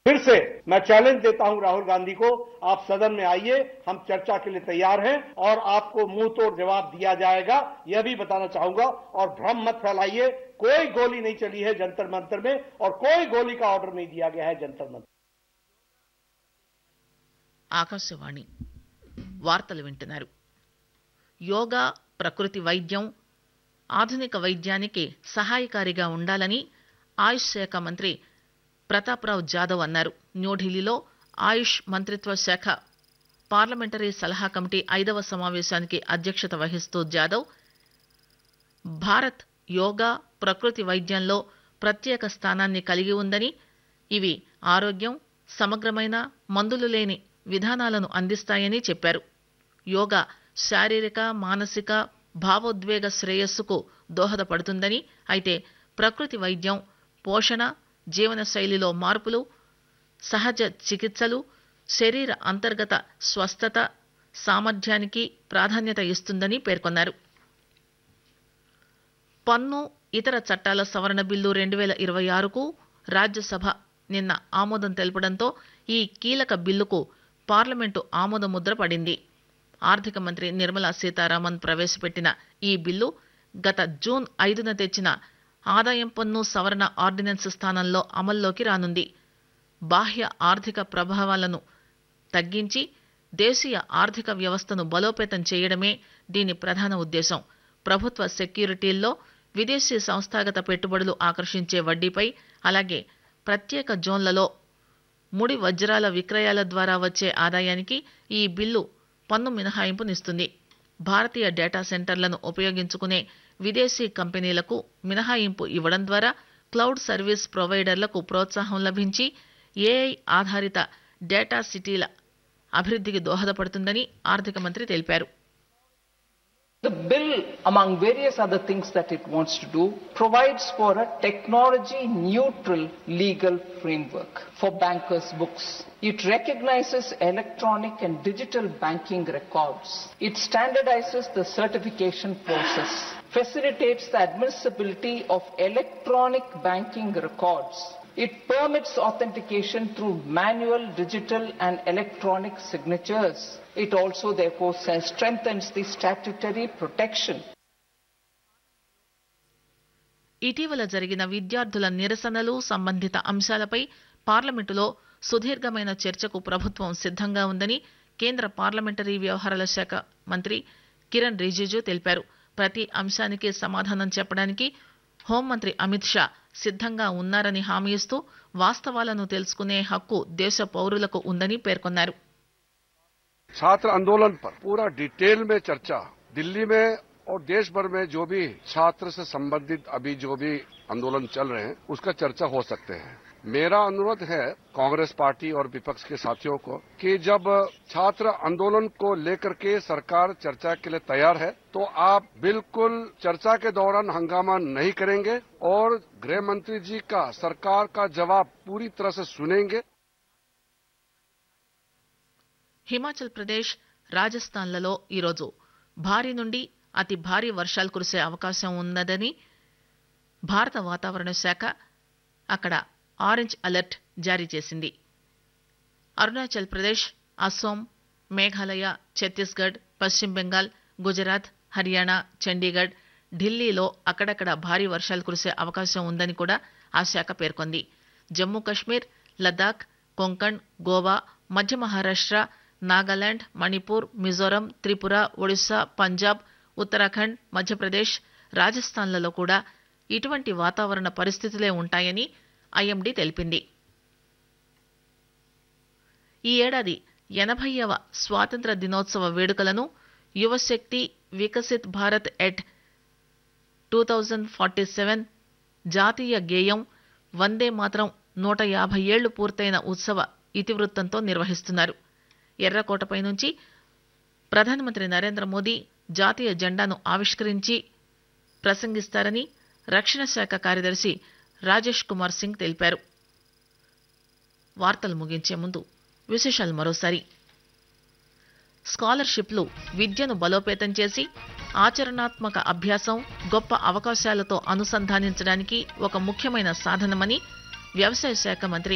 फिर से मैं चैलेंज देता हूं राहुल गांधी को, आप सदन में आइए, हम चर्चा के लिए तैयार हैं और आपको मुंह तोड़ जवाब दिया जाएगा, यह भी बताना चाहूंगा। और भ्रम मत फैलाइए, कोई गोली नहीं चली है जंतर मंतर में और कोई गोली का ऑर्डर नहीं दिया गया है जंतर मंतर। ఆకాశవాణి వార్తలు వింటున్నారు. యోగా ప్రకృతి వైద్యం ఆధునిక వైద్యానికి సహాయకారిగా ఉండాలని ఆయుష్ శాఖ మంత్రి ప్రతాప్రావ్ జాదవ్ అన్నారు. న్యూఢిల్లీలో ఆయుష్ మంత్రిత్వ శాఖ పార్లమెంటరీ సలహా కమిటీ 5వ సమావేశానికి అధ్యక్షత వహిస్తూ జాదవ్ భారత్ యోగా ప్రకృతి వైద్యంలో ప్రత్యేక స్థానాన్ని కలిగి ఉందని, ఇవి ఆరోగ్యం, సమగ్రమైన మందులు లేని విధానాలను అందిస్తాయని చెప్పారు. యోగా శారీరక, మానసిక, భావోద్వేగ శ్రేయస్సుకు దోహదపడుతుందని, అయితే ప్రకృతి వైద్యం పోషణ, జీవన శైలిలో మార్పులు, సహజ చికిత్సలు శరీర అంతర్గత స్వస్థత సామర్థ్యానికి ప్రాధాన్యత ఇస్తుందని పేర్కొన్నారు. పన్ను ఇతర చట్టాల సవరణ బిల్లు 2026కు రాజ్యసభ నిన్న ఆమోదం తెలపడంతో ఈ కీలక బిల్లుకు పార్లమెంటు ఆమోదముద్ర పడింది. ఆర్థిక మంత్రి నిర్మలా సీతారామన్ ప్రవేశపెట్టిన ఈ బిల్లు గత జూన్ 5న తెచ్చిన ఆదాయం పన్ను సవరణ ఆర్డినెన్స్ స్థానంలో అమల్లోకి రానుంది. బాహ్య ఆర్థిక ప్రభావాలను తగ్గించి దేశీయ ఆర్థిక వ్యవస్థను బలోపేతం చేయడమే దీని ప్రధాన ఉద్దేశం. ప్రభుత్వ సెక్యూరిటీల్లో విదేశీ సంస్థాగత పెట్టుబడులు ఆకర్షించే వడ్డీపై, అలాగే ప్రత్యేక జోన్లలో ముడి వజ్రాల విక్రయాల ద్వారా వచ్చే ఆదాయానికి ఈ బిల్లు పన్ను మినహాయింపునిస్తుంది. భారతీయ డేటా సెంటర్లను ఉపయోగించుకునే విదేశీ కంపెనీలకు మినహాయింపు ఇవ్వడం ద్వారా క్లౌడ్ సర్వీస్ ప్రొవైడర్లకు ప్రోత్సాహం లభించి ఏఐ ఆధారిత డేటా సిటీల అభివృద్ధికి దోహదపడుతుందని ఆర్థిక మంత్రి తెలిపారు. The bill, among various other things that it wants to do, provides for a technology-neutral legal framework for bankers' books. It recognizes electronic and digital banking records. It standardizes the certification process, facilitates the admissibility of electronic banking records. It permits authentication through manual, digital and electronic signatures. It also therefore strengthens the statutory protection. ఇటీవల జరిగిన విద్యార్థుల నిరసనలు సంబంధిత అంశాలపై పార్లమెంటులో సుదీర్ఘమైన చర్చకు ప్రభుత్వం సిద్ధంగా ఉందని కేంద్ర పార్లమెంటరీ వ్యవహారాల శాఖ మంత్రి కిరణ్ రిజిజు తెలిపారు. ప్రతి అంశానికి సమాధానం చెప్పడానికి హోంమంత్రి అమిత్ షా సిద్ధంగా ఉన్నారని హామీ ఇస్తూ వాస్తవాలను తెలుసుకునే హక్కు దేశ పౌరులకు ఉందని పేర్కొన్నారు. छात्र आंदोलन पर पूरा डिटेल में चर्चा दिल्ली में और देश भर में जो भी छात्र से संबंधित अभी जो भी आंदोलन चल रहे हैं उसका चर्चा हो सकते हैं. मेरा अनुरोध है कांग्रेस पार्टी और विपक्ष के साथियों को कि जब छात्र आंदोलन को लेकर के सरकार चर्चा के लिए तैयार है तो आप बिल्कुल चर्चा के दौरान हंगामा नहीं करेंगे और गृह मंत्री जी का सरकार का जवाब पूरी तरह से सुनेंगे. హిమాచల్ ప్రదేశ్, రాజస్థాన్లలో ఈరోజు భారీ నుండి అతి భారీ వర్షాలు కురిసే అవకాశం ఉన్నదని భారత వాతావరణ శాఖ అక్కడ ఆరెంజ్ అలర్ట్ జారీ చేసింది. అరుణాచల్ ప్రదేశ్, అస్సోం, మేఘాలయ, ఛత్తీస్గఢ్, పశ్చిమ బెంగాల్, గుజరాత్, హర్యానా, చండీగఢ్, ఢిల్లీలో అక్కడక్కడ భారీ వర్షాలు కురిసే అవకాశం ఉందని కూడా ఆ శాఖ పేర్కొంది. జమ్మూ కశ్మీర్, లద్దాఖ్, కొంకణ్, గోవా, మధ్య మహారాష్ట్ర, నాగాలాండ్, మణిపూర్, మిజోరం, త్రిపుర, ఒడిశా, పంజాబ్, ఉత్తరాఖండ్, మధ్యప్రదేశ్, రాజస్థాన్లలో కూడా ఇటువంటి వాతావరణ పరిస్థితులే ఉంటాయని ఐఎండీ తెలిపింది. ఈ ఏడాది 80వ స్వాతంత్ర దినోత్సవ వేడుకలను యువశక్తి వికసిత్ భారత్ ఎట్ 2047 జాతీయ గేయం వందే మాత్రం 150 ఏళ్లు పూర్తయిన ఉత్సవ ఇతివృత్తంతో నిర్వహిస్తున్నారు. ఎర్రకోటపై నుంచి ప్రధానమంత్రి నరేంద్ర మోదీ జాతీయ జెండాను ఆవిష్కరించి ప్రసంగిస్తారని రక్షణ శాఖ కార్యదర్శి రాజేష్ కుమార్ సింగ్ తెలిపారు. వార్తలు ముగించే ముందు విశేషాలు మరోసారి. స్కాలర్షిప్లు విద్యను బలోపేతం చేసి ఆచరణాత్మక అభ్యాసం, గొప్ప అవకాశాలతో అనుసంధానించడానికి ఒక ముఖ్యమైన సాధనమని వ్యవసాయ శాఖ మంత్రి